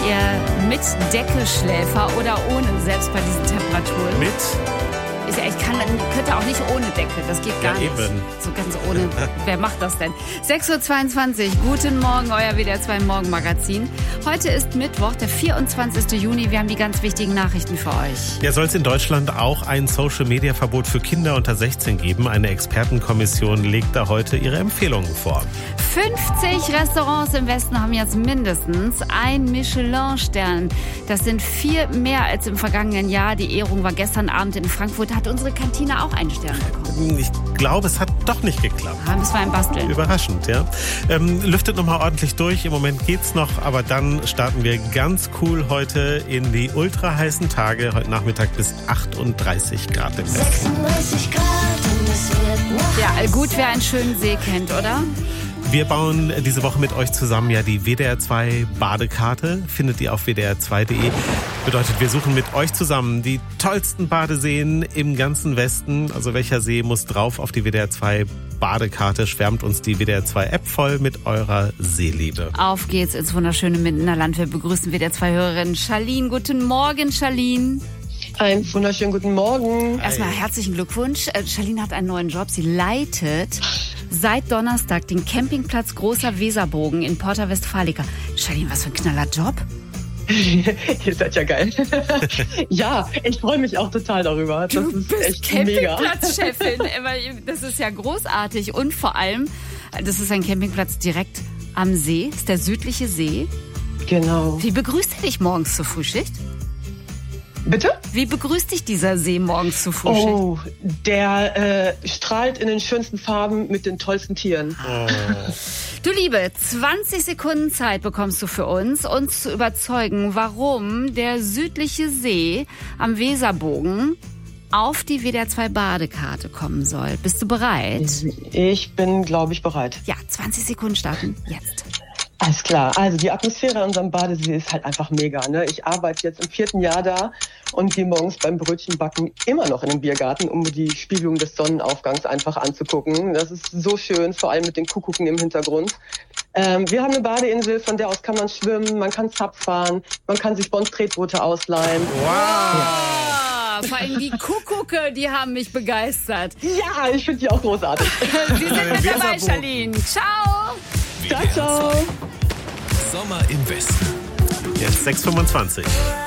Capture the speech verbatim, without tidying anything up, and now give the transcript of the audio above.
ihr mit Decke-Schläfer oder ohne, selbst bei diesen Temperaturen? Mit? Ich, ich kann, könnte auch nicht ohne Decke, das geht gar ja, nicht. Eben. So ganz ohne, wer macht das denn? sechs Uhr zweiundzwanzig, guten Morgen, euer W D R zwei Morgenmagazin. Heute ist Mittwoch, der vierundzwanzigster Juni, wir haben die ganz wichtigen Nachrichten für euch. Ja, soll es in Deutschland auch ein Social-Media-Verbot für Kinder unter sechzehn geben? Eine Expertenkommission legt da heute ihre Empfehlungen vor. fünfzig Restaurants im Westen haben jetzt mindestens einen Michelin-Stern. Das sind vier mehr als im vergangenen Jahr. Die Ehrung war gestern Abend in Frankfurt. Hat unsere Kantine auch einen Stern bekommen? Ich glaube, es hat doch nicht geklappt. Da müssen wir ein Basteln. Überraschend, ja. Ähm, lüftet nochmal ordentlich durch. Im Moment geht's noch, aber dann starten wir ganz cool heute in die ultra heißen Tage. Heute Nachmittag bis achtunddreißig Grad im Westen. sechsunddreißig Grad und es wird noch Ja, gut, wer einen schönen See kennt, oder? Wir bauen diese Woche mit euch zusammen ja die W D R zwei Badekarte. Findet ihr auf w d r zwei punkt de. Bedeutet, wir suchen mit euch zusammen die tollsten Badeseen im ganzen Westen. Also welcher See muss drauf auf die W D R zwei Badekarte? Schwärmt uns die W D R zwei App voll mit eurer Seeliebe. Auf geht's ins wunderschöne Mindenerland. Wir begrüßen W D R zwei Hörerin Charlene. Guten Morgen, Charlene. Einen wunderschönen guten Morgen. Erstmal herzlichen Glückwunsch. Äh, Charlene hat einen neuen Job. Sie leitet seit Donnerstag den Campingplatz Großer Weserbogen in Porta Westfalica. Charlene, was für ein knaller Job. Ihr seid ja geil. Ja, ich freue mich auch total darüber. Das Du ist bist echt mega. Campingplatzchefin. Das ist ja großartig. Und vor allem, das ist ein Campingplatz direkt am See. Das ist der südliche See. Genau. Wie begrüßt er dich morgens zur Frühschicht? Bitte? Wie begrüßt dich dieser See morgens zur Frühschicht? Oh, der äh, strahlt in den schönsten Farben mit den tollsten Tieren. Du Liebe, zwanzig Sekunden Zeit bekommst du für uns, uns zu überzeugen, warum der südliche See am Weserbogen auf die W D R zwei Badekarte kommen soll. Bist du bereit? Ich bin, glaube ich, bereit. Ja, zwanzig Sekunden starten jetzt. Alles klar. Also die Atmosphäre an unserem Badesee ist halt einfach mega. Ne? Ich arbeite jetzt im vierten Jahr da und gehe morgens beim Brötchenbacken immer noch in den Biergarten, um mir die Spiegelung des Sonnenaufgangs einfach anzugucken. Das ist so schön, vor allem mit den Kuckucken im Hintergrund. Ähm, wir haben eine Badeinsel, von der aus kann man schwimmen, man kann Zap fahren, man kann sich Bond-Tretboote ausleihen. Wow! Ja. Vor allem die Kuckucke, die haben mich begeistert. Ja, ich finde die auch großartig. Sie sind mit dabei, Charlene. Ciao! Ciao, ciao! Sommer im Westen. Jetzt sechs Uhr fünfundzwanzig.